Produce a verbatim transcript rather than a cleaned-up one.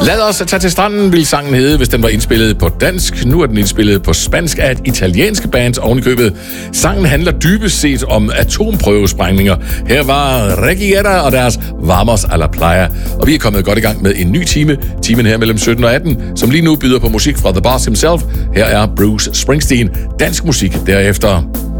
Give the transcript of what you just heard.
Lad os tage til stranden, ville sangen hedde, hvis den var indspillet på dansk. Nu er den indspillet på spansk af et italienske band ovenikøbet. Sangen handler dybest set om atomprøvesprængninger. Her var Reguera og deres Vamos a la Playa. Og vi er kommet godt i gang med en ny time. Timen her mellem sytten og atten, som lige nu byder på musik fra The Boss himself. Her er Bruce Springsteen. Dansk musik derefter.